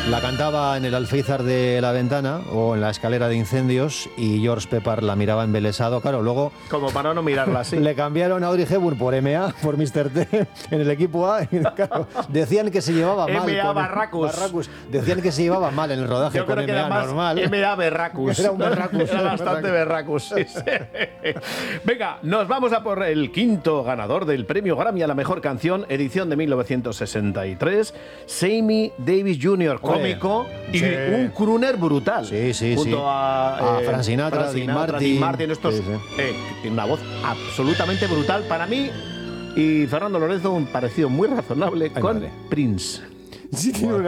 La cantaba en el alféizar de la ventana o en la escalera de incendios y George Pepper la miraba embelesado. Claro, luego... Como para no mirarla así. Le cambiaron a Audrey Hepburn por M.A., por Mr. T, en el equipo A. Y claro, decían que se llevaba mal. M.A. Barracus. Decían que se llevaba mal en el rodaje. Yo con creo que M.A. era más normal. M.A. Berracus. Era un Berracus. Era bastante Berracus. Sí, sí. Venga, nos vamos a por el quinto ganador del premio Grammy a la mejor canción, edición de 1963, Sammy Davis Jr., cómico y un crooner brutal. Sí, junto a Frank Sinatra, Dean Martin, estos, tiene una voz absolutamente brutal para mí. Y Fernando Lorenzo, un parecido muy razonable con Prince. Sí, tiene